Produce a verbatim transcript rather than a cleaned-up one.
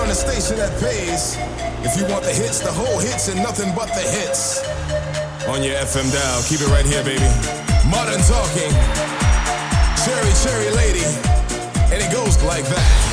find a station that pays. If you want the hits, the whole hits, and nothing but the hits. On your F M dial, keep it right here, baby. Modern Talking, Cherry Cherry Lady, and it goes like that.